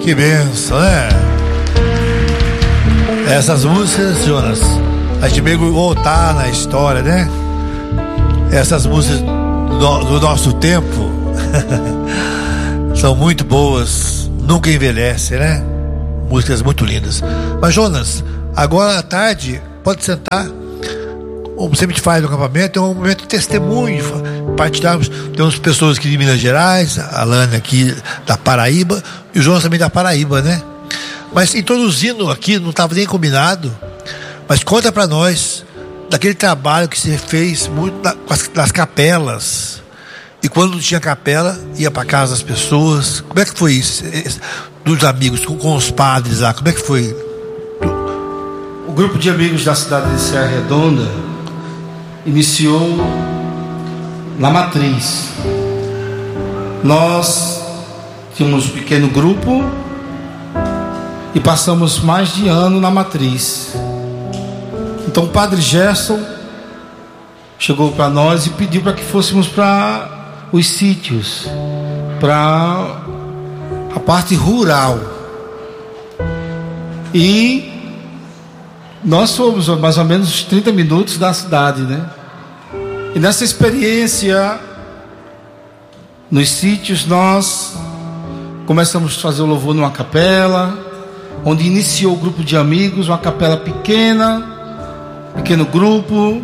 Que benção, né? Essas músicas, Jonas, a gente meio voltar na história, né? Essas músicas do nosso tempo são muito boas, nunca envelhecem, né? Músicas muito lindas. Mas, Jonas, agora à tarde, pode sentar. Como sempre faz no acampamento, é um momento de testemunho, partilharmos. Temos pessoas aqui de Minas Gerais, a Alane aqui da Paraíba, e o Jonas também da Paraíba, né? Mas introduzindo aqui, não estava nem combinado, mas conta para nós daquele trabalho que você fez muito nas capelas. E quando não tinha capela, ia para casa das pessoas. Como é que foi isso? Dos amigos, com os padres lá, como é que foi? O grupo de amigos da cidade de Serra Redonda iniciou na Matriz. Nós tínhamos um pequeno grupo e passamos mais de ano na Matriz. Então o padre Gerson chegou para nós e pediu para que fôssemos para os sítios, para a parte rural. E nós fomos mais ou menos 30 minutos da cidade, né? E nessa experiência nos sítios nós começamos a fazer o louvor numa capela, onde iniciou o grupo de amigos, uma capela pequeno grupo.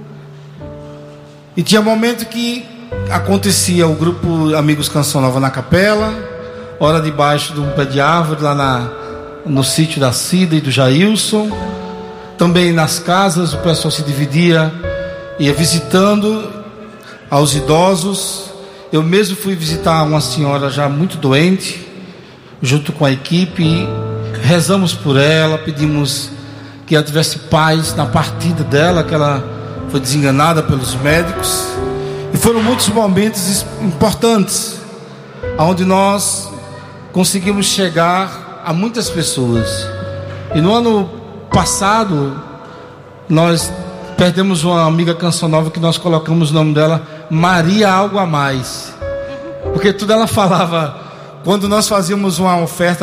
E tinha momento que acontecia o grupo Amigos Canção Nova na capela, hora debaixo de um pé de árvore lá no sítio da Cida e do Jailson. Também nas casas o pessoal se dividia, ia visitando aos idosos. Eu mesmo fui visitar uma senhora já muito doente, junto com a equipe, e rezamos por ela, pedimos que ela tivesse paz na partida dela, que ela foi desenganada pelos médicos. E foram muitos momentos importantes, onde nós conseguimos chegar a muitas pessoas. E no ano passado nós perdemos uma amiga Canção Nova, que nós colocamos o nome dela Maria Algo a Mais, porque tudo ela falava. Quando nós fazíamos uma oferta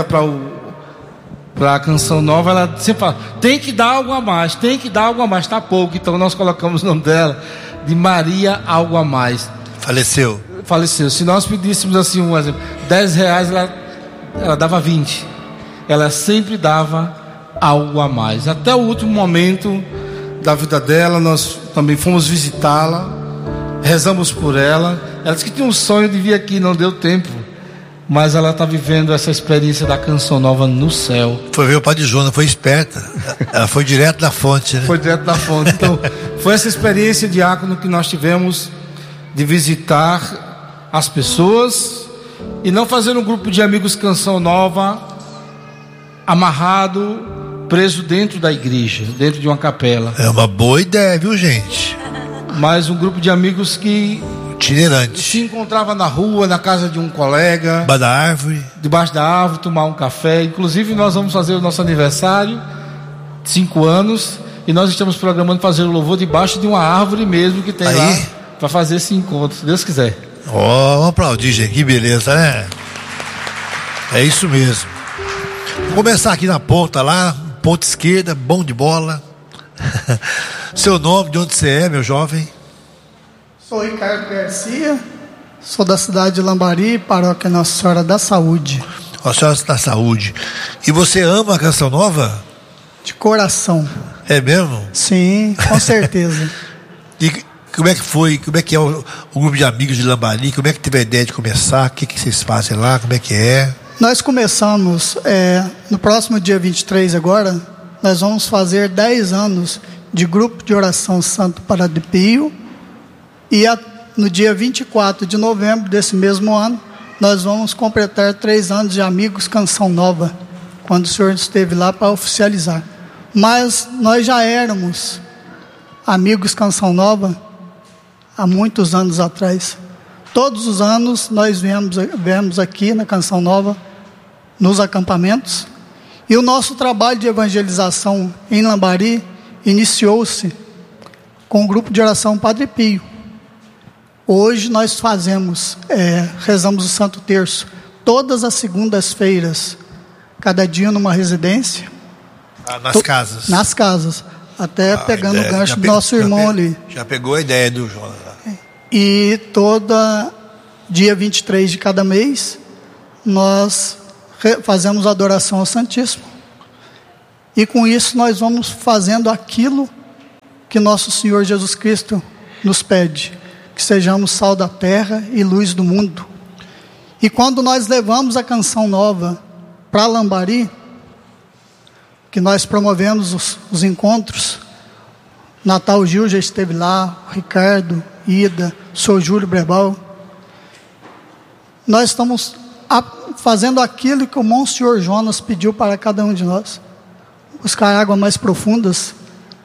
para a Canção Nova, ela sempre fala: tem que dar algo a mais, tem que dar algo a mais, está pouco. Então nós colocamos o nome dela de Maria Algo a Mais. Faleceu. Se nós pedíssemos assim, um exemplo, R$10, ela dava 20. Ela sempre dava algo a mais. Até o último momento da vida dela, nós também fomos visitá-la, rezamos por ela. Ela disse que tinha um sonho de vir aqui, não deu tempo, mas ela está vivendo essa experiência da Canção Nova no céu. Foi ver o padre Jonas, foi esperta. Ela foi direto da fonte, né? Foi direto da fonte. Então, foi essa experiência, diácono, que nós tivemos de visitar as pessoas e não fazer um grupo de amigos Canção Nova amarrado, preso dentro da igreja, dentro de uma capela. É uma boa ideia, viu, gente? Mas um grupo de amigos que itinerante se encontrava na rua, na casa de um colega, debaixo da árvore, tomar um café. Inclusive nós vamos fazer o nosso aniversário, 5 anos, e nós estamos programando fazer o louvor debaixo de uma árvore mesmo que tem lá, para fazer esse encontro, se Deus quiser. Vamos aplaudir, gente, que beleza, né? É isso mesmo. Vou começar aqui na ponta lá, ponta esquerda, bom de bola. Seu nome, de onde você é, meu jovem? Sou Ricardo Garcia, sou da cidade de Lambari, paróquia Nossa Senhora da Saúde. Nossa Senhora da Saúde. E você ama a Canção Nova? De coração. É mesmo? Sim, com certeza. E como é que foi, como é que é o grupo de amigos de Lambari? Como é que teve a ideia de começar? O que vocês fazem lá? Como é que é? Nós começamos, no próximo dia 23 agora, nós vamos fazer 10 anos de grupo de oração Santo Padre Pio. E no dia 24 de novembro desse mesmo ano, nós vamos completar 3 anos de Amigos Canção Nova, quando o senhor esteve lá para oficializar. Mas nós já éramos Amigos Canção Nova há muitos anos atrás. Todos os anos nós viemos aqui na Canção Nova, nos acampamentos, e o nosso trabalho de evangelização em Lambari iniciou-se com o grupo de oração Padre Pio. Hoje nós rezamos o Santo Terço todas as segundas-feiras cada dia numa residência. Nas casas. Nas casas. Até pegando o gancho do nosso irmão ali. Já pegou a ideia do Jonas. E toda dia 23 de cada mês, nós fazemos adoração ao Santíssimo. E com isso nós vamos fazendo aquilo que nosso Senhor Jesus Cristo nos pede. Que sejamos sal da terra e luz do mundo. E quando nós levamos a canção nova para Lambari, que nós promovemos os encontros, Natal Gil já esteve lá, o Ricardo, Ida, o Sr. Júlio Brebal. Nós estamos fazendo aquilo que o Monsenhor Jonas pediu para cada um de nós. Buscar águas mais profundas.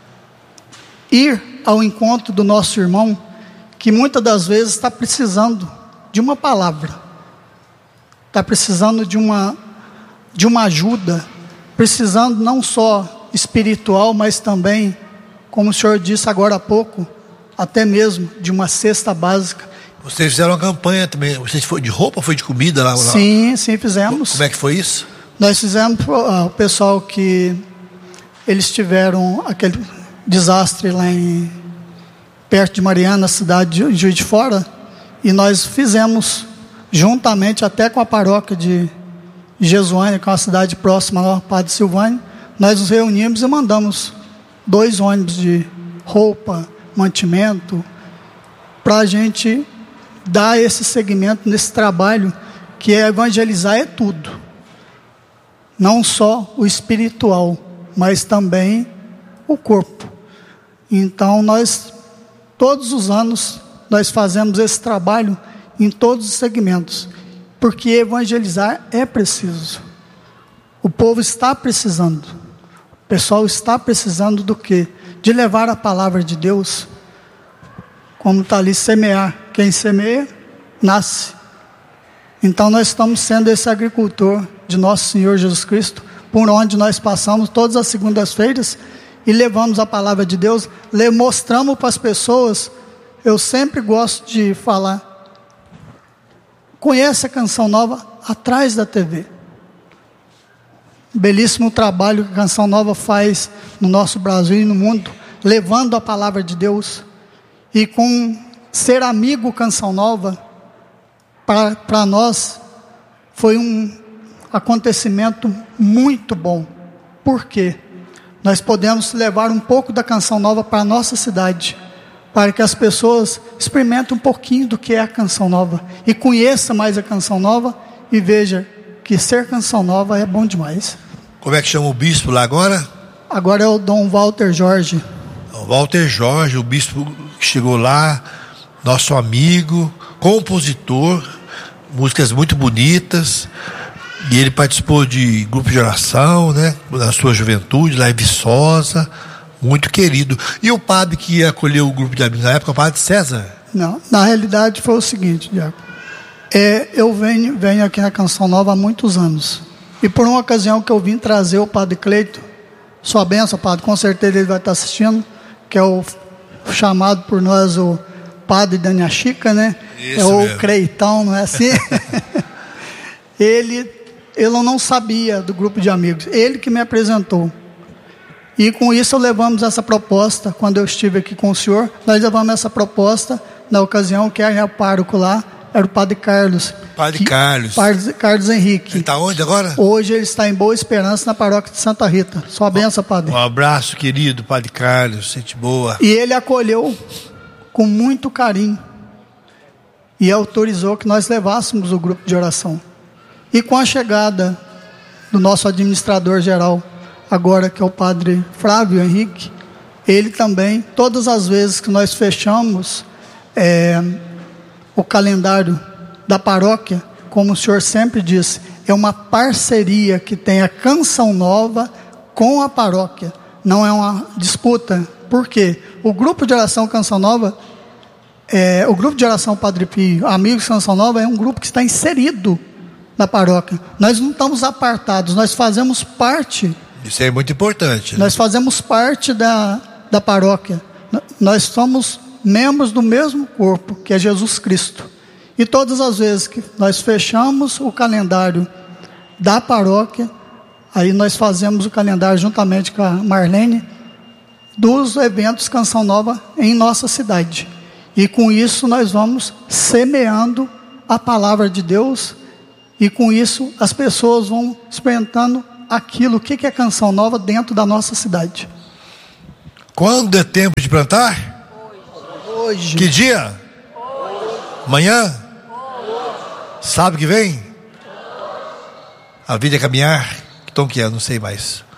Ir ao encontro do nosso irmão, que muitas das vezes está precisando de uma palavra. Está precisando de uma ajuda. Precisando não só espiritual, mas também, como o senhor disse agora há pouco, até mesmo de uma cesta básica. Vocês fizeram uma campanha também. Vocês foi de roupa ou foi de comida lá? Sim, fizemos. Como é que foi isso? Nós fizemos o pessoal que eles tiveram aquele desastre lá perto de Mariana, cidade de Juiz de Fora, e nós fizemos juntamente até com a paróquia de Jesuânia, que é uma cidade próxima lá, Padre Silvânio, nós nos reunimos e mandamos 2 ônibus de roupa, mantimento, para a gente dar esse segmento nesse trabalho, que é evangelizar é tudo. Não só o espiritual, mas também o corpo. Então nós, todos os anos, nós fazemos esse trabalho em todos os segmentos. Porque evangelizar é preciso. O povo está precisando. O pessoal está precisando do quê? De levar a palavra de Deus. Como está ali, semear. Quem semeia, nasce. Então nós estamos sendo esse agricultor de nosso Senhor Jesus Cristo, por onde nós passamos todas as segundas-feiras e levamos a palavra de Deus, mostramos para as pessoas. Eu sempre gosto de falar, conhece a Canção Nova atrás da TV. Belíssimo trabalho que a Canção Nova faz no nosso Brasil e no mundo, levando a palavra de Deus. E com ser amigo Canção Nova, para nós, foi um acontecimento muito bom. Por quê? Nós podemos levar um pouco da Canção Nova para a nossa cidade, para que as pessoas experimentem um pouquinho do que é a Canção Nova e conheçam mais a Canção Nova e veja que ser Canção Nova é bom demais. Como é que chama o bispo lá agora? Agora é o Dom Walter Jorge. O Walter Jorge, o bispo que chegou lá, nosso amigo, compositor, músicas muito bonitas, e ele participou de grupo de oração, né, na sua juventude, lá em Viçosa. Muito querido. E o padre que acolheu o grupo de amigos na época, o padre César? Não, na realidade foi o seguinte, Diaco. Eu venho aqui na Canção Nova há muitos anos. E por uma ocasião que eu vim trazer o padre Cleito, sua bênção, padre, com certeza ele vai estar assistindo, que é o chamado por nós o padre Daniel Chica, né? Isso é o mesmo. Creitão, não é assim? Ele não sabia do grupo de amigos, ele que me apresentou. E com isso levamos essa proposta, quando eu estive aqui com o senhor, nós levamos essa proposta, na ocasião que era o pároco lá, era o padre Carlos. Padre Carlos. Padre Carlos Henrique. Ele está onde agora? Hoje ele está em Boa Esperança, na paróquia de Santa Rita. Sua benção, padre. Um abraço, querido padre Carlos, gente boa. E ele acolheu com muito carinho e autorizou que nós levássemos o grupo de oração. E com a chegada do nosso administrador geral, agora que é o padre Flávio Henrique, ele também, todas as vezes que nós fechamos o calendário da paróquia, como o senhor sempre disse, é uma parceria que tem a Canção Nova com a paróquia, não é uma disputa. Por quê? O grupo de oração Canção Nova, o grupo de oração Padre Pio, Amigos Canção Nova, é um grupo que está inserido na paróquia. Nós não estamos apartados, nós fazemos parte. Isso é muito importante, né? Nós fazemos parte da paróquia. Nós somos membros do mesmo corpo, que é Jesus Cristo. E todas as vezes que nós fechamos o calendário da paróquia, Aí nós fazemos o calendário juntamente com a Marlene dos eventos Canção Nova em nossa cidade. E com isso nós vamos semeando a palavra de Deus, e com isso as pessoas vão experimentando aquilo, o que é Canção Nova dentro da nossa cidade. Quando é tempo de plantar? Hoje. Que dia? Amanhã? Sábado que vem? A vida é caminhar? Que tom que é? Não sei mais.